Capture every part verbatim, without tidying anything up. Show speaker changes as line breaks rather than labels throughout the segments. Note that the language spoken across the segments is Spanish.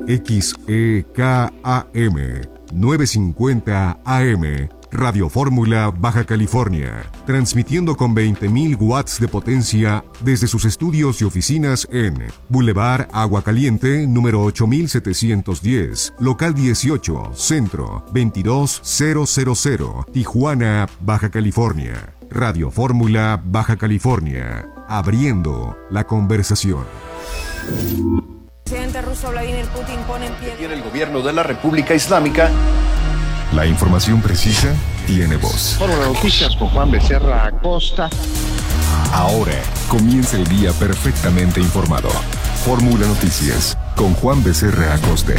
X E K A M novecientos cincuenta A M, Radio Fórmula, Baja California, transmitiendo con veinte mil watts de potencia desde sus estudios y oficinas en Boulevard Agua Caliente, número ocho mil setecientos diez, local dieciocho, Centro, veintidós mil, Tijuana, Baja California. Radio Fórmula, Baja California, abriendo la conversación.
El presidente ruso Vladimir Putin pone en pie...
Tiene el gobierno de la República Islámica.
La información precisa tiene voz.
Fórmula Noticias con Juan Becerra Acosta.
Ahora comienza el día perfectamente informado. Fórmula Noticias con Juan Becerra Acosta.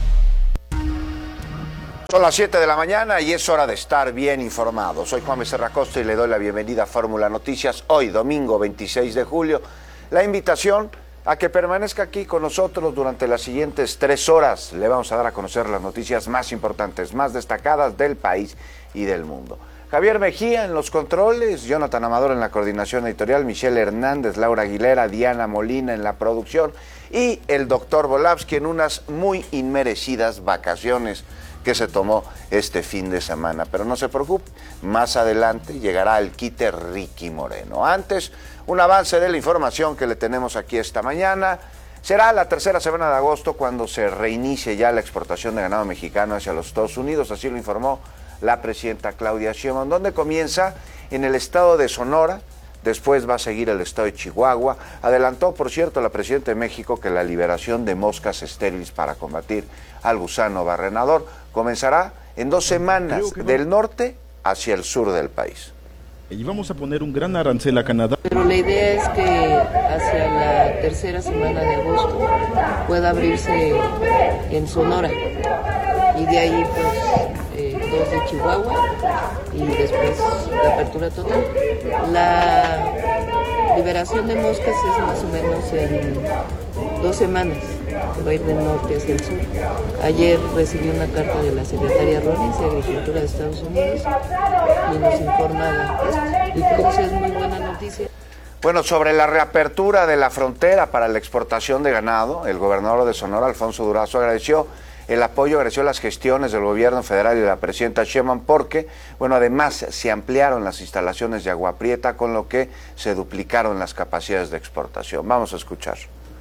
Son las siete de la mañana y es hora de estar bien informado. Soy Juan Becerra Acosta y le doy la bienvenida a Fórmula Noticias. Hoy, domingo veintiséis de julio, la invitación a que permanezca aquí con nosotros durante las siguientes tres horas. Le vamos a dar a conocer las noticias más importantes, más destacadas del país y del mundo. Javier Mejía en los controles, Jonathan Amador en la coordinación editorial, Michelle Hernández, Laura Aguilera, Diana Molina en la producción y el doctor Volavsky en unas muy inmerecidas vacaciones que se tomó este fin de semana. Pero no se preocupe, más adelante llegará el quite Ricky Moreno. Antes, un avance de la información que le tenemos aquí esta mañana. Será la tercera semana de agosto cuando se reinicie ya la exportación de ganado mexicano hacia los Estados Unidos, así lo informó la presidenta Claudia Sheinbaum, donde comienza en el estado de Sonora, después va a seguir el estado de Chihuahua. Adelantó, por cierto, la presidenta de México que la liberación de moscas estériles para combatir al gusano barrenador comenzará en dos semanas del norte hacia el sur del país.
Y vamos a poner un gran arancel a Canadá.
Pero la idea es que hacia la tercera semana de agosto pueda abrirse en Sonora y de ahí pues eh, dos de Chihuahua y después la apertura total. La liberación de moscas es más o menos en dos semanas, que va a ir del norte hacia el sur. Ayer recibí una carta de la secretaria Rollins de Agricultura de Estados Unidos y nos informa esto. Y creo que es muy buena noticia.
Bueno, sobre la reapertura de la frontera para la exportación de ganado, el gobernador de Sonora, Alfonso Durazo, agradeció el apoyo, agradeció las gestiones del gobierno federal y de la presidenta Sheinbaum porque, bueno, además se ampliaron las instalaciones de Agua Prieta, con lo que se duplicaron las capacidades de exportación. Vamos a escuchar.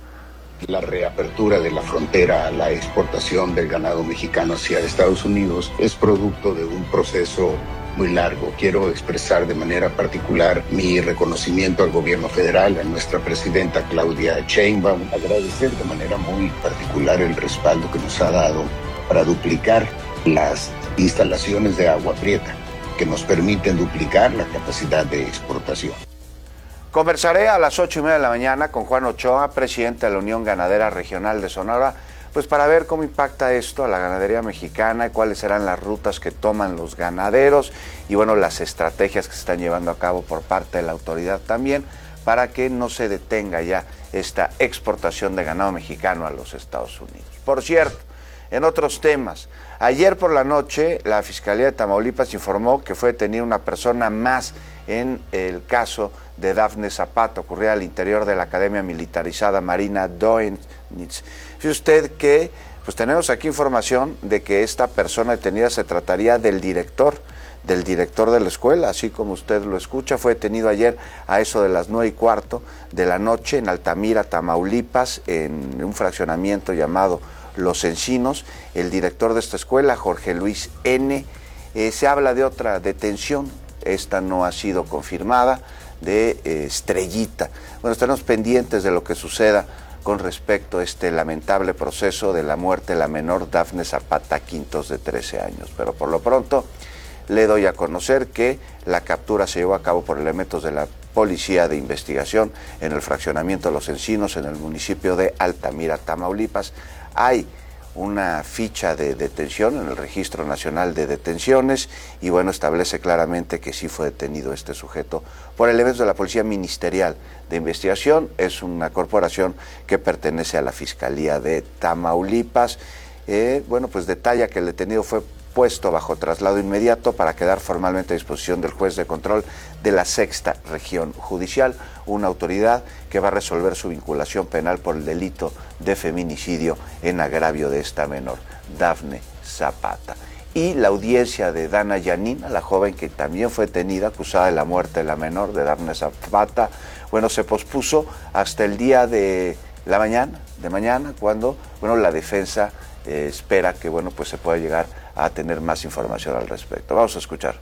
La reapertura de la frontera a la exportación del ganado mexicano hacia Estados Unidos es producto de un proceso muy largo. Quiero expresar de manera particular mi reconocimiento al gobierno federal, a nuestra presidenta Claudia Sheinbaum, agradecer de manera muy particular el respaldo que nos ha dado para duplicar las instalaciones de Agua Prieta, que nos permiten duplicar la capacidad de exportación.
Conversaré a las ocho y media de la mañana con Juan Ochoa, presidente de la Unión Ganadera Regional de Sonora, pues para ver cómo impacta esto a la ganadería mexicana y cuáles serán las rutas que toman los ganaderos y bueno, las estrategias que se están llevando a cabo por parte de la autoridad también para que no se detenga ya esta exportación de ganado mexicano a los Estados Unidos. Por cierto, en otros temas, ayer por la noche la Fiscalía de Tamaulipas informó que fue detenida una persona más en el caso de Dafne Zapata, ocurrida al interior de la Academia Militarizada Marina Doenitz. Fíjese usted que pues tenemos aquí información de que esta persona detenida se trataría del director, del director de la escuela, así como usted lo escucha. Fue detenido ayer a eso de las nueve y cuarto de la noche en Altamira, Tamaulipas, en un fraccionamiento llamado Los Encinos. El director de esta escuela, Jorge Luis N., eh, se habla de otra detención, esta no ha sido confirmada, de eh, Estrellita. Bueno, estaremos pendientes de lo que suceda con respecto a este lamentable proceso de la muerte de la menor Dafne Zapata Quintos de trece años. Pero por lo pronto le doy a conocer que la captura se llevó a cabo por elementos de la Policía de Investigación en el fraccionamiento de Los Encinos, en el municipio de Altamira, Tamaulipas. Hay una ficha de detención en el Registro Nacional de Detenciones y bueno, establece claramente que sí fue detenido este sujeto por elementos de la Policía Ministerial de Investigación. Es una corporación que pertenece a la Fiscalía de Tamaulipas. Eh, bueno, pues detalla que el detenido fue puesto bajo traslado inmediato para quedar formalmente a disposición del juez de control de la Sexta Región Judicial, una autoridad que va a resolver su vinculación penal por el delito de feminicidio en agravio de esta menor, Dafne Zapata. Y la audiencia de Dana Yanina, la joven que también fue detenida, acusada de la muerte de la menor, de Dafne Zapata, bueno, se pospuso hasta el día de la mañana, de mañana, cuando, bueno, la defensa eh, espera que, bueno, pues se pueda llegar a tener más información al respecto. Vamos a escuchar.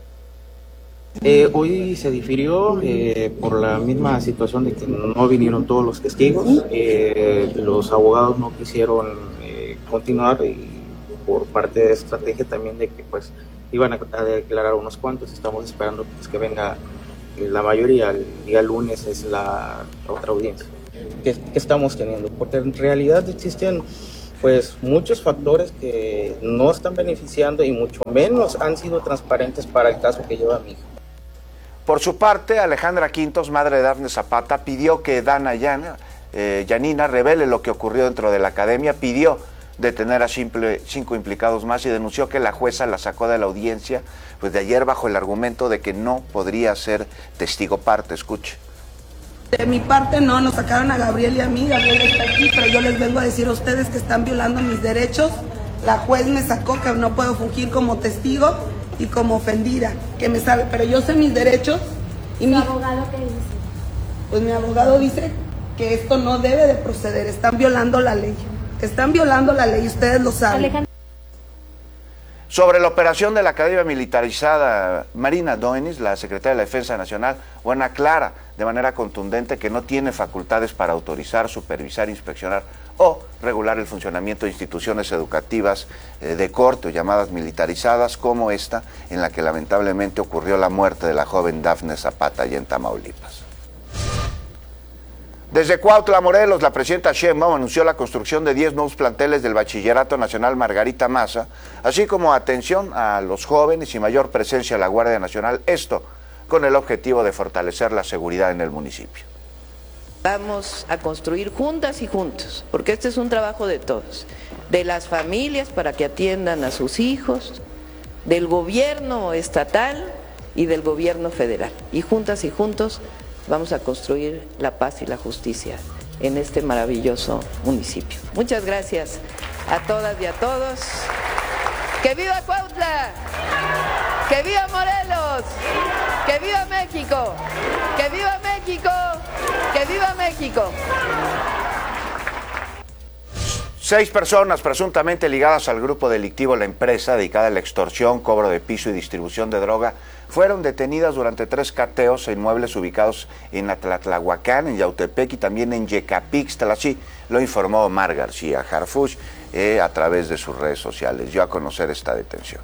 Eh, hoy se difirió eh, por la misma situación de que no vinieron todos los testigos, eh, los abogados no quisieron eh, continuar y por parte de estrategia también de que pues iban a, a declarar unos cuantos, estamos esperando pues, que venga la mayoría, el día lunes es la, la otra audiencia que, que estamos teniendo, porque en realidad existen pues muchos factores que no están beneficiando y mucho menos han sido transparentes para el caso que lleva mi hija.
Por su parte, Alejandra Quintos, madre de Dafne Zapata, pidió que Dana Yana, eh, Yanina revele lo que ocurrió dentro de la academia, pidió detener a simple, cinco implicados más y denunció que la jueza la sacó de la audiencia pues de ayer bajo el argumento de que no podría ser testigo parte. Escuche.
De mi parte no, nos sacaron a Gabriel y a mí, Gabriel está aquí, pero yo les vengo a decir a ustedes que están violando mis derechos. La juez me sacó que no puedo fungir como testigo y como ofendida, que me sale, pero yo sé mis derechos. ¿Y mi
abogado qué dice?
Pues mi abogado dice que esto no debe de proceder, están violando la ley, están violando la ley, ustedes lo saben. Alejandro.
Sobre la operación de la Academia Militarizada, Marina Doenis, la secretaria de la Defensa Nacional, bueno, aclara de manera contundente que no tiene facultades para autorizar, supervisar, inspeccionar o regular el funcionamiento de instituciones educativas eh, de corte o llamadas militarizadas como esta, en la que lamentablemente ocurrió la muerte de la joven Dafne Zapata allá en Tamaulipas. Desde Cuautla, Morelos, la presidenta Sheinbaum anunció la construcción de diez nuevos planteles del Bachillerato Nacional Margarita Maza, así como atención a los jóvenes y mayor presencia de la Guardia Nacional, esto con el objetivo de fortalecer la seguridad en el municipio.
Vamos a construir juntas y juntos, porque este es un trabajo de todos, de las familias para que atiendan a sus hijos, del gobierno estatal y del gobierno federal, y juntas y juntos vamos a construir la paz y la justicia en este maravilloso municipio. Muchas gracias a todas y a todos. ¡Que viva Cuautla! ¡Que viva Morelos! ¡Que viva México! ¡Que viva México! ¡Que viva México!
Seis personas presuntamente ligadas al grupo delictivo La Empresa, dedicada a la extorsión, cobro de piso y distribución de droga, fueron detenidas durante tres cateos en inmuebles ubicados en Atlatlahuacán, en Yautepec y también en Yecapixtla. Así lo informó Omar García Harfuch eh, a través de sus redes sociales. Dio a conocer esta detención.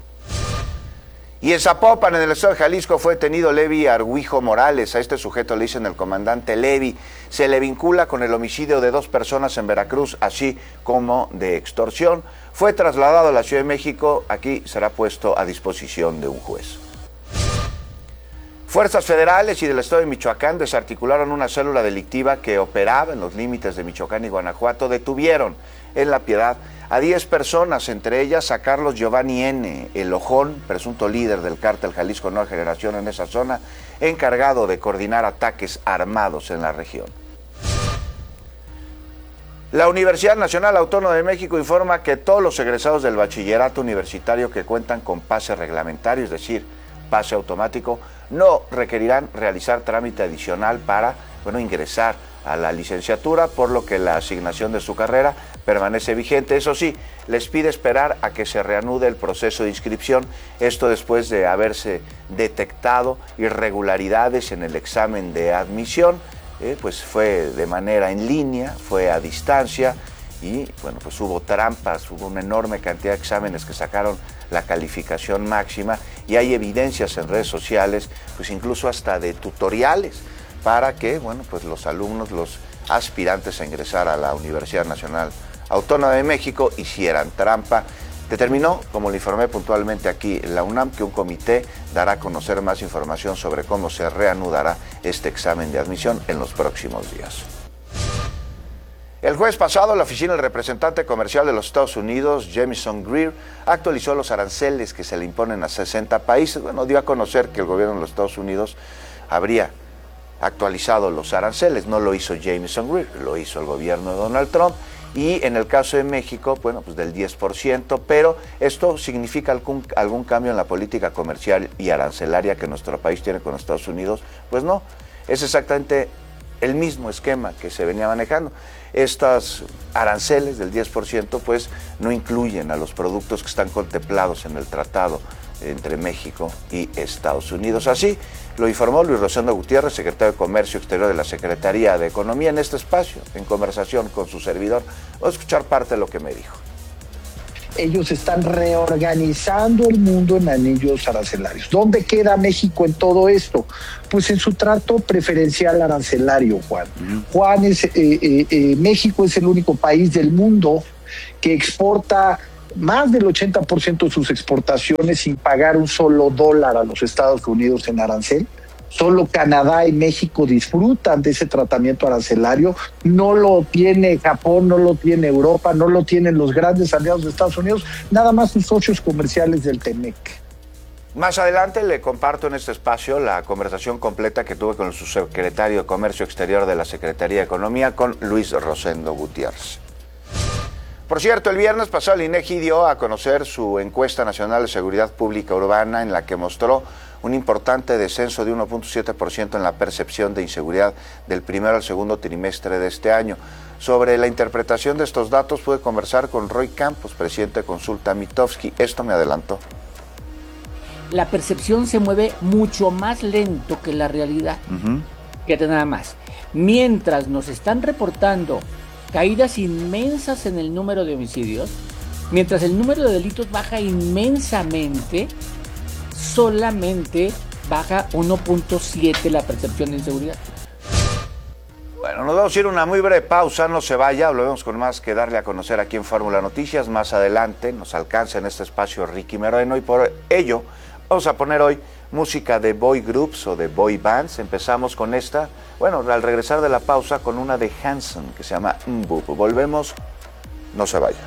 Y en Zapopan, en el estado de Jalisco, fue detenido Levi Argüijo Morales. A este sujeto le dicen el comandante Levi. Se le vincula con el homicidio de dos personas en Veracruz, así como de extorsión. Fue trasladado a la Ciudad de México. Aquí será puesto a disposición de un juez. Fuerzas federales y del estado de Michoacán desarticularon una célula delictiva que operaba en los límites de Michoacán y Guanajuato. Detuvieron en La Piedad a diez personas, entre ellas a Carlos Giovanni N., el Ojón, presunto líder del cártel Jalisco Nueva Generación en esa zona, encargado de coordinar ataques armados en la región. La Universidad Nacional Autónoma de México informa que todos los egresados del bachillerato universitario que cuentan con pase reglamentario, es decir, pase automático, no requerirán realizar trámite adicional para, bueno, ingresar a la licenciatura, por lo que la asignación de su carrera permanece vigente. Eso sí, les pide esperar a que se reanude el proceso de inscripción, esto después de haberse detectado irregularidades en el examen de admisión, eh, pues fue de manera en línea, fue a distancia y bueno, pues hubo trampas, hubo una enorme cantidad de exámenes que sacaron la calificación máxima y hay evidencias en redes sociales, pues incluso hasta de tutoriales para que, bueno, pues los alumnos, los aspirantes a ingresar a la Universidad Nacional Autónoma de México hicieran trampa. Determinó, como le informé puntualmente aquí en la UNAM, que un comité dará a conocer más información sobre cómo se reanudará este examen de admisión en los próximos días. El jueves pasado, la oficina del representante comercial de los Estados Unidos, Jamieson Greer, actualizó los aranceles que se le imponen a sesenta países. Bueno, dio a conocer que el gobierno de los Estados Unidos habría actualizado los aranceles. No lo hizo Jamieson Greer, lo hizo el gobierno de Donald Trump. Y en el caso de México, bueno, pues del diez por ciento, pero esto significa algún, algún cambio en la política comercial y arancelaria que nuestro país tiene con Estados Unidos. Pues no, es exactamente el mismo esquema que se venía manejando. Estos aranceles del diez por ciento pues no incluyen a los productos que están contemplados en el tratado entre México y Estados Unidos. Así lo informó Luis Rosendo Gutiérrez, secretario de Comercio Exterior de la Secretaría de Economía, en este espacio, en conversación con su servidor. Vamos a escuchar parte de lo que me dijo.
Ellos están reorganizando el mundo en anillos arancelarios. ¿Dónde queda México en todo esto? Pues en su trato preferencial arancelario, Juan. Uh-huh. Juan, es, eh, eh, eh, México es el único país del mundo que exporta más del ochenta por ciento de sus exportaciones sin pagar un solo dólar a los Estados Unidos en arancel. Solo Canadá y México disfrutan de ese tratamiento arancelario. No lo tiene Japón, no lo tiene Europa, no lo tienen los grandes aliados de Estados Unidos, nada más sus socios comerciales del TEMEC.
Más adelante le comparto en este espacio la conversación completa que tuve con el subsecretario de Comercio Exterior de la Secretaría de Economía, con Luis Rosendo Gutiérrez. Por cierto, el viernes pasado el INEGI dio a conocer su encuesta nacional de seguridad pública urbana, en la que mostró un importante descenso de uno punto siete por ciento en la percepción de inseguridad del primero al segundo trimestre de este año. Sobre la interpretación de estos datos pude conversar con Roy Campos, presidente de Consulta Mitofsky. Esto me adelantó.
La percepción se mueve mucho más lento que la realidad. Uh-huh. Fíjate nada más. Mientras nos están reportando caídas inmensas en el número de homicidios, mientras el número de delitos baja inmensamente, solamente baja uno punto siete la percepción de inseguridad.
Bueno, nos vamos a ir a una muy breve pausa, no se vaya, volvemos con más que darle a conocer aquí en Fórmula Noticias. Más adelante nos alcanza en este espacio Ricky Moreno, y por ello vamos a poner hoy música de boy groups o de boy bands. Empezamos con esta, bueno, al regresar de la pausa, con una de Hanson que se llama Mbop. Volvemos, no se vaya.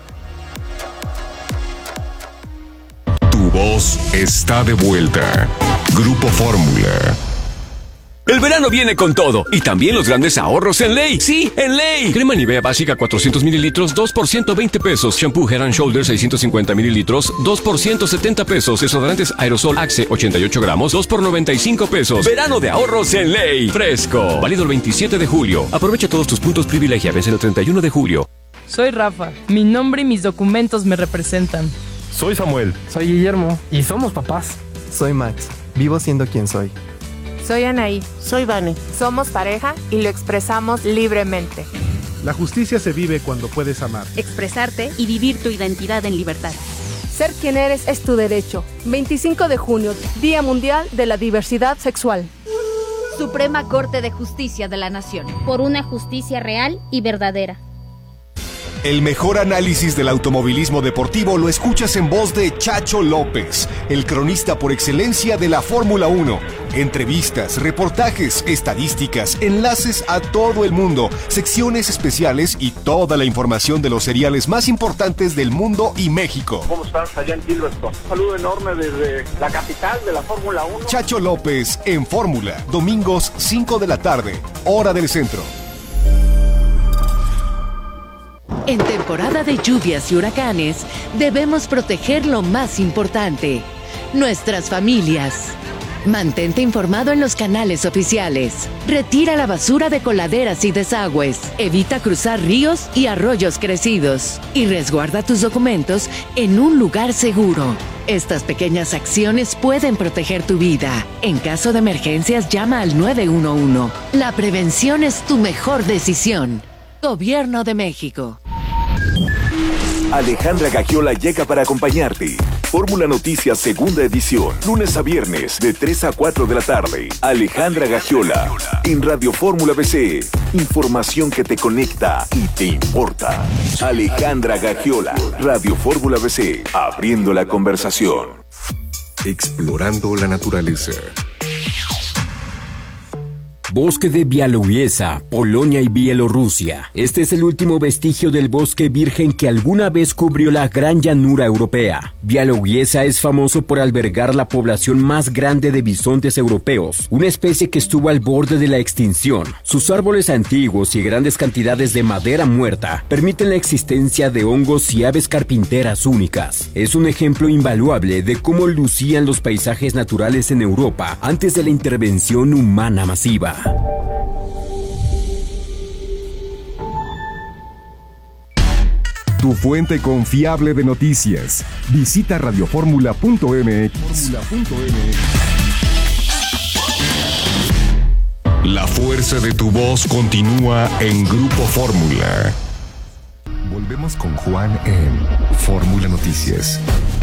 Tu voz está de vuelta. Grupo Fórmula.
El verano viene con todo, y también los grandes ahorros en Ley. ¡Sí, en Ley! Crema Nivea básica cuatrocientos mililitros, dos por ciento veinte pesos. Shampoo Head and Shoulders seiscientos cincuenta mililitros, dos por ciento setenta pesos. Desodorantes Aerosol Axe ochenta y ocho gramos, dos por noventa y cinco pesos. Verano de ahorros en Ley. Fresco. Válido el veintisiete de julio. Aprovecha todos tus puntos privilegia. Vence el treinta y uno de julio.
Soy Rafa. Mi nombre y mis documentos me representan.
Soy Samuel.
Soy Guillermo. Y somos papás.
Soy Max. Vivo siendo quien soy.
Soy Anaí.
Soy Vane.
Somos pareja y lo expresamos libremente.
La justicia se vive cuando puedes amar,
expresarte y vivir tu identidad en libertad.
Ser quien eres es tu derecho. veinticinco de junio, Día Mundial de la Diversidad Sexual.
Suprema Corte de Justicia de la Nación.
Por una justicia real y verdadera.
El mejor análisis del automovilismo deportivo lo escuchas en voz de Chacho López, el cronista por excelencia de la Fórmula uno. Entrevistas, reportajes, estadísticas, enlaces a todo el mundo, secciones especiales y toda la información de los seriales más importantes del mundo y México.
¿Cómo estás allá en Silverstone? Un saludo enorme desde la capital de la Fórmula uno.
Chacho López en Fórmula, domingos cinco de la tarde, hora del centro.
En temporada de lluvias y huracanes, debemos proteger lo más importante, nuestras familias. Mantente informado en los canales oficiales. Retira la basura de coladeras y desagües. Evita cruzar ríos y arroyos crecidos. Y resguarda tus documentos en un lugar seguro. Estas pequeñas acciones pueden proteger tu vida. En caso de emergencias, llama al nueve uno uno. La prevención es tu mejor decisión. Gobierno de México.
Alejandra Gagiola llega para acompañarte. Fórmula Noticias segunda edición, lunes a viernes de tres a cuatro de la tarde. Alejandra Gagiola en Radio Fórmula B C. Información que te conecta y te importa. Alejandra Gagiola, Radio Fórmula B C, abriendo la conversación.
Explorando la naturaleza.
Bosque de Białowieża, Polonia y Bielorrusia. Este es el último vestigio del bosque virgen que alguna vez cubrió la gran llanura europea. Białowieża es famoso por albergar la población más grande de bisontes europeos, una especie que estuvo al borde de la extinción. Sus árboles antiguos y grandes cantidades de madera muerta permiten la existencia de hongos y aves carpinteras únicas. Es un ejemplo invaluable de cómo lucían los paisajes naturales en Europa antes de la intervención humana masiva.
Tu fuente confiable de noticias. Visita radioformula punto m x. La fuerza de tu voz continúa en Grupo Fórmula. Volvemos con Juan en Fórmula Noticias.